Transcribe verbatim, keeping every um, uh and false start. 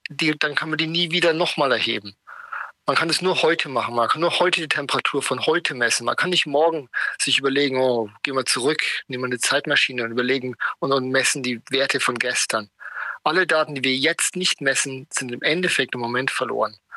die, dann kann man die nie wieder nochmal erheben. Man kann es nur heute machen. Man kann nur heute die Temperatur von heute messen. Man kann nicht morgen sich überlegen, oh, gehen wir zurück, nehmen wir eine Zeitmaschine und überlegen und, und messen die Werte von gestern. Alle Daten, die wir jetzt nicht messen, sind im Endeffekt im Moment verloren.